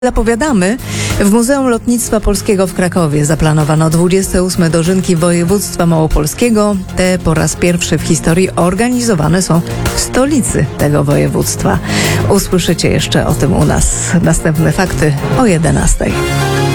Zapowiadamy, w Muzeum Lotnictwa Polskiego w Krakowie zaplanowano 28 dożynki województwa małopolskiego. Te po raz pierwszy w historii organizowane są w stolicy tego województwa. Usłyszycie jeszcze o tym u nas. Następne fakty o 11:00.